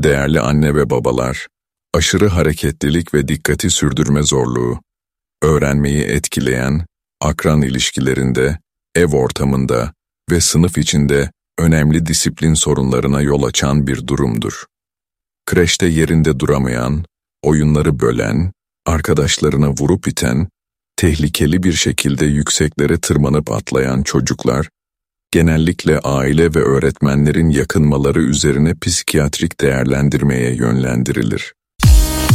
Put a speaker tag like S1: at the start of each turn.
S1: Değerli anne ve babalar, aşırı hareketlilik ve dikkati sürdürme zorluğu, öğrenmeyi etkileyen, akran ilişkilerinde, ev ortamında ve sınıf içinde önemli disiplin sorunlarına yol açan bir durumdur. Kreşte yerinde duramayan, oyunları bölen, arkadaşlarına vurup iten, tehlikeli bir şekilde yükseklere tırmanıp atlayan çocuklar, genellikle aile ve öğretmenlerin yakınmaları üzerine psikiyatrik değerlendirmeye yönlendirilir.